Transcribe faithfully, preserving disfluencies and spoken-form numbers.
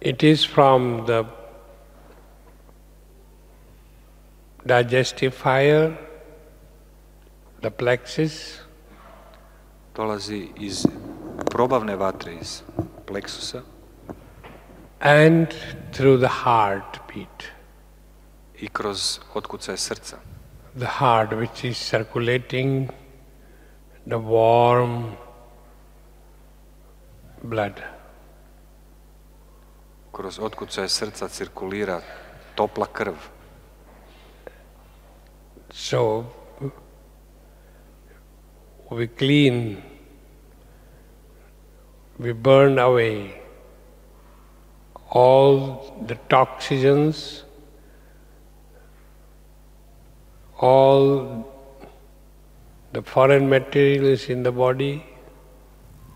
It is from the digestive fire, the plexus, dolazi iz probavne vatre, iz pleksusa, and through the heartbeat. i kroz otkucaje srca. The heart which is circulating the warm blood. Kroz otkucaje srca cirkulira topla krv. So we clean, we burn away all the toxins, all the foreign materials in the body,